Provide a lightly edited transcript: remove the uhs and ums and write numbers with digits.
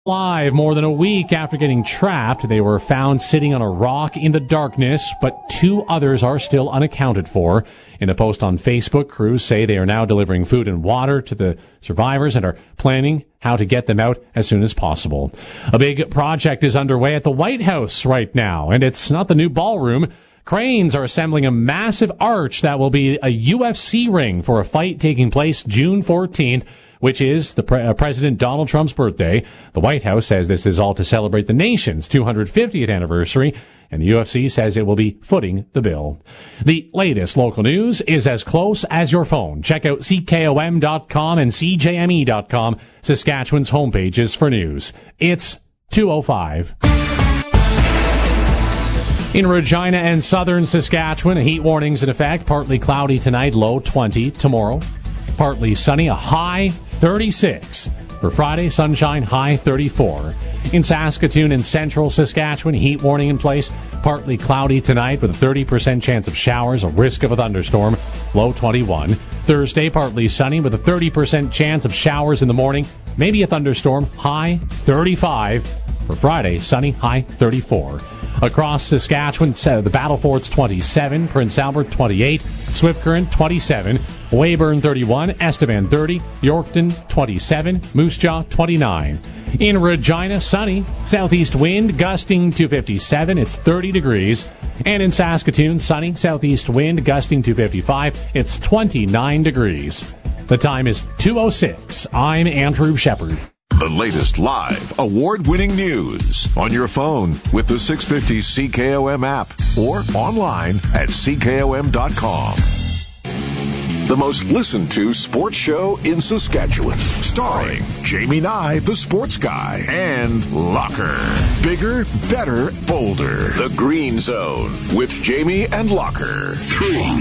Alive more than a week after getting trapped. They were found sitting on a rock in the darkness, but 2 others are still unaccounted for. In a post on Facebook, crews say they are now delivering food and water to the survivors and are planning how to get them out as soon as possible. A big project is underway at the White House right now, and it's not the new ballroom. Cranes are assembling a massive arch that will be a UFC ring for a fight taking place June 14th, which is the President Donald Trump's birthday. The White House says this is all to celebrate the nation's 250th anniversary, and the UFC says it will be footing the bill. The latest local news is as close as your phone. Check out CKOM.com and CJME.com, Saskatchewan's homepages for news. It's 2:05. In Regina and southern Saskatchewan, heat warnings in effect. Partly cloudy tonight, low 20 tomorrow. Partly sunny, a high 36. For Friday, sunshine, high 34. In Saskatoon and central Saskatchewan, heat warning in place. Partly cloudy tonight with a 30% chance of showers, a risk of a thunderstorm, low 21. Thursday, partly sunny with a 30% chance of showers in the morning, maybe a thunderstorm, high 35. For Friday, sunny, high 34. Across Saskatchewan, the Battle Fort's 27, Prince Albert 28, Swift Current 27, Weyburn 31, Estevan 30, Yorkton 27, Moose Jaw 29. In Regina, sunny, southeast wind gusting to 57, it's 30 degrees. And in Saskatoon, sunny, southeast wind gusting to 55, it's 29 degrees. The time is 2:06. I'm Andrew Shepard. The latest live, award-winning news on your phone with the 650 CKOM app or online at CKOM.com. The most listened to sports show in Saskatchewan, starring Jamie Nye, the sports guy, and Locker. Bigger, better, bolder. The Green Zone with Jamie and Locker. 3.